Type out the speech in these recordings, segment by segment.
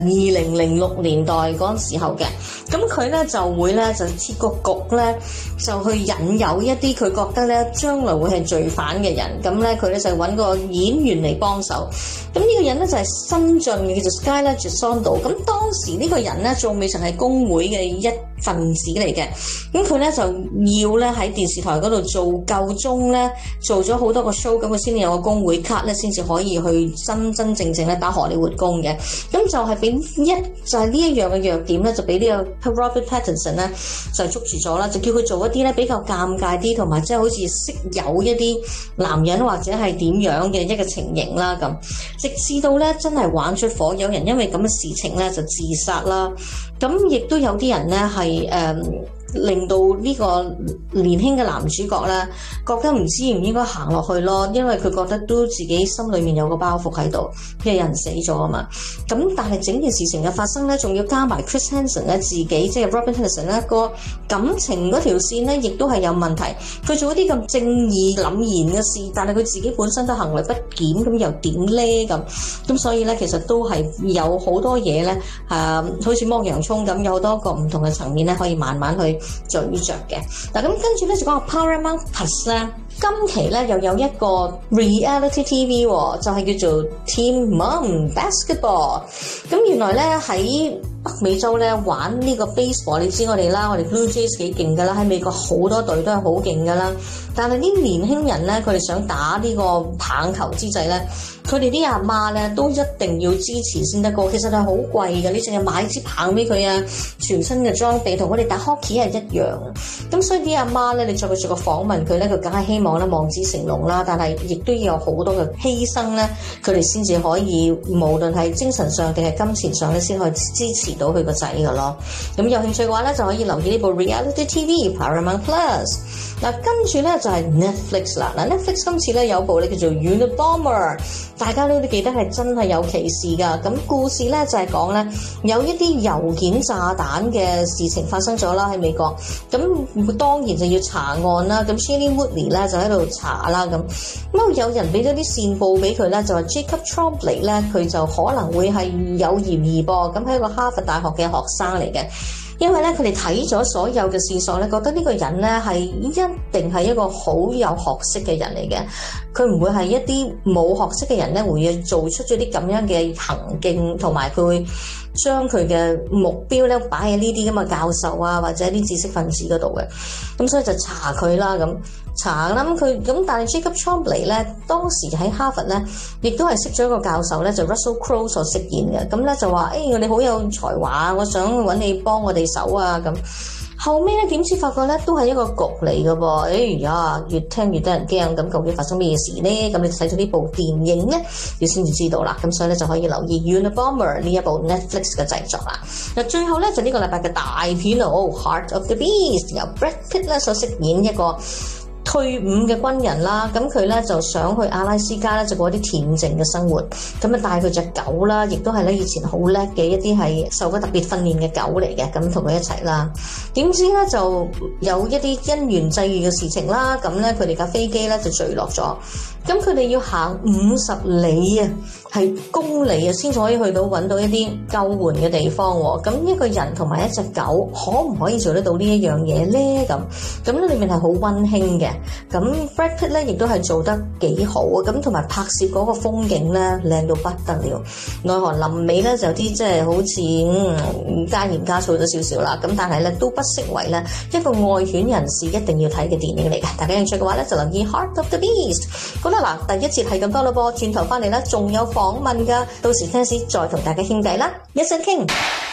2006年代嗰陣時候嘅。咁佢咧就會咧就設個局咧，就去引誘一啲佢覺得咧將來會係罪犯嘅人。咁咧佢咧就揾個演員嚟幫手。咁呢個人咧就係新晉嘅，叫做 Skylar Gisondo。咁當時呢個人咧仲未曾係工會嘅一份子嚟嘅。咁佢咧就要咧喺電視台嗰度做夠鐘咧，做咗好多個 show， 咁佢先有個工會卡咧，先至可以去真真正正咧打荷里活工嘅。咁就係俾就係呢一樣嘅弱點咧，就俾呢個 Robert Pattinson 咧就捉住咗啦，就叫佢做一啲咧比較尷尬啲，同埋即係好似識有一啲男人或者係點樣嘅一個情形啦咁。直至到咧真係玩出火，有人因為咁嘅事情咧就自殺啦。咁亦都有啲人咧係令到呢個年輕嘅男主角咧覺得唔知唔應該行落去咯，因為佢覺得都自己心裏面有個包袱喺度，因為有人死咗啊嘛。咁但係整件事情嘅發生咧，仲要加埋 Chris Hansen 咧自己即係 Robert Pattinson 咧個感情嗰條線咧，亦都係有問題。佢做一啲咁正義凜然嘅事，但係佢自己本身都行為不檢，咁又點咧咁所以咧其實都係有好多嘢咧好似剝洋葱咁，有好多個唔同嘅層面咧可以慢慢去咀嚼嘅。嗱咁跟住咧就講個 Paramount Plus 咧，今期咧又有一個 reality TV 就係叫做 Teen Mom Basketball。咁原來咧喺北美洲咧玩呢個 baseball， 你知我哋啦，我哋 Blue Jays 幾勁噶啦，喺美國好多隊都係好勁噶啦。但係啲年輕人咧，佢哋想打呢個棒球之際咧，佢哋啲阿媽咧都一定要支持先得過。其實係好貴嘅，你淨係買支棒俾佢啊，全新嘅裝備同我哋打 hockey 係一樣。咁所以啲阿媽咧，你再去做個訪問佢咧，佢梗係希望咧望子成龍啦，但係亦都要有好多嘅犧牲咧，佢哋先至可以無論係精神上定係金錢上咧，先可以支持到佢個仔㗎咯。咁有興趣嘅話咧，就可以留意呢部 reality TV Paramount Plus。嗱，跟住咧就係 Netflix 啦。嗱 Netflix 今次咧有部咧叫做 Unabomber， 大家都記得係真係有歧視㗎。咁故事咧就係講咧有一啲郵件炸彈嘅事情發生咗啦喺美國，咁當然就要查案啦。咁 Shailene Woodley 咧就喺度查啦咁有人俾咗啲線報俾佢咧，就話 Jacob Tremblay 咧佢就可能會係有嫌疑噃。咁係一個哈佛大學嘅學生嚟嘅。因為咧，佢哋睇咗所有嘅線索咧，覺得呢個人咧係一定係一個好有學識嘅人嚟嘅，佢唔會係一啲冇學識嘅人咧，會做出咗啲咁樣嘅行徑，同埋佢會將佢嘅目標咧擺喺呢啲咁嘅教授啊，或者啲知識分子嗰度嘅，咁所以就查佢啦咁。查啦咁但係 Jacob Tremblay 咧當時喺哈佛咧，亦都係識咗一個教授咧，就 Russell Crowe 所飾演嘅。咁咧就話我哋好有才華，我想揾你幫我哋手啊咁。後尾咧點知發覺咧都係一個局嚟嘅噃。越聽越得人驚，咁究竟發生咩事咧？咁你睇咗呢部電影咧，你先至知道啦。咁所以咧就可以留意 Unabomber 呢一部 Netflix 嘅製作啦。嗱，最後咧就呢個禮拜嘅大片Heart of the Beast， 由 Brad Pitt 咧所飾演一個退伍嘅軍人啦，咁佢咧就想去阿拉斯加咧就過一啲恬靜嘅生活，咁啊帶佢隻狗啦，亦都係咧以前好叻嘅一啲係受過特別訓練嘅狗嚟嘅，咁同佢一齊啦。點知咧就有一啲因緣際遇嘅事情啦，咁咧佢哋架飛機咧就墜落咗，咁佢哋要行50里啊，係公里啊，先至可以去到揾到一啲救援嘅地方喎。咁一個人同埋一隻狗可唔可以做得到呢一樣嘢咧？咁咧裏面係好溫馨嘅。咁 Brad Pitt 咧亦都係做得幾好啊！咁同埋拍攝嗰個風景咧靚到不得了。奈何臨尾咧就有啲即係好似加鹽加醋咗少少啦。咁但係咧都不失為咧一個愛犬人士一定要睇嘅電影嚟嘅。大家有興趣嘅話咧就留意 Heart of the Beast。好啦，嗱，第一節係咁多啦噃，轉頭翻嚟咧仲有訪問噶，到時 fans 再同大家傾偈啦，一陣傾。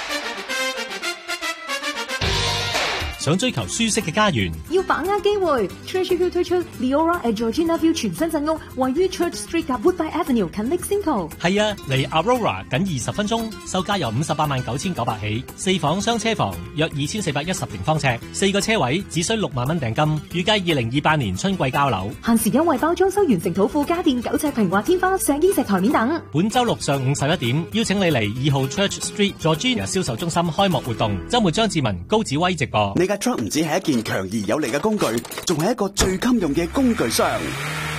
想追求舒適嘅家園， 要把握機會。Treasure 推出 Leora at Georgina View 全新鎮屋，位於 Church Street 及 Woodbine Avenue 近 Lake Simcoe。 係啊，離 Aurora 僅20分鐘，售價由589900起，4房雙車房，約2410平方尺，4個車位，只需6萬蚊訂金，預計2028年春季交樓。 限時優惠包裝修完成土庫家電9尺平滑天花、石英石台面等。 本週六上午11點，邀請你嚟2號 Church Street Georgina 銷售中心開幕活動，週末張志文、高子威直播。 你嘅 truck 唔止係一件強而有力嘅工具，仲係一個最襟用嘅工具箱。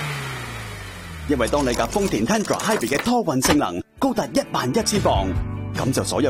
因為當你架豐田 Tundra Hybrid 嘅拖運性能高達11000磅， 咁就所有